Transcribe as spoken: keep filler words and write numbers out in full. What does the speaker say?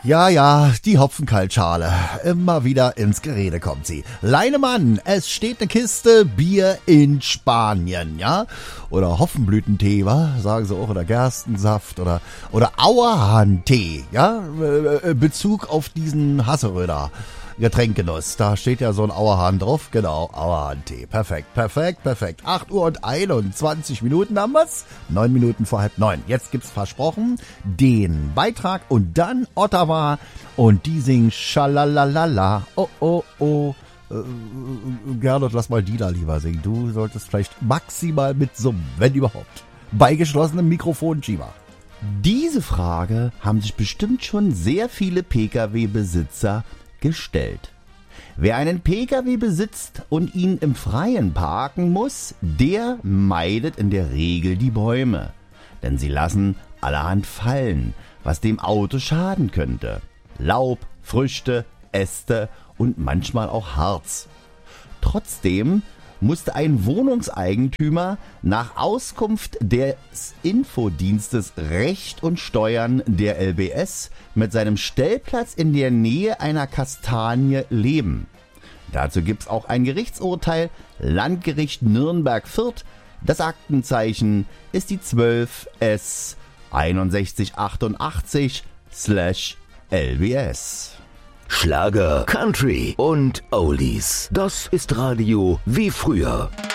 Ja, ja, die Hopfenkaltschale. Immer wieder ins Gerede kommt sie. Leinemann, es steht eine Kiste Bier in Spanien, ja? Oder Hopfenblütentee, wa? Sagen sie auch, oder Gerstensaft oder, oder Auerhahntee, ja? Bezug auf diesen Hasseröder. Getränkenuss, da steht ja so ein Auerhahn drauf, genau, Auerhahntee, perfekt, perfekt, perfekt. acht Uhr und einundzwanzig Minuten haben wir's, neun Minuten vor halb neun. Jetzt gibt's versprochen den Beitrag und dann Ottawa und die singen Schalalalala, oh, oh, oh. Äh, Gernot, lass mal die da lieber singen, du solltest vielleicht maximal mitsummen, wenn überhaupt. Bei geschlossenem Mikrofon, Chiba. Diese Frage haben sich bestimmt schon sehr viele Pkw-Besitzer gestellt. Wer einen Pkw besitzt und ihn im Freien parken muss, der meidet in der Regel die Bäume, denn sie lassen allerhand fallen, was dem Auto schaden könnte. Laub, Früchte, Äste und manchmal auch Harz. Trotzdem musste ein Wohnungseigentümer nach Auskunft des Infodienstes Recht und Steuern der L B S mit seinem Stellplatz in der Nähe einer Kastanie leben. Dazu gibt's auch ein Gerichtsurteil, Landgericht Nürnberg-Fürth. Das Aktenzeichen ist die zwölf S einundsechzig achtundachtzig L B S. Schlager, Country und Oldies. Das ist Radio wie früher.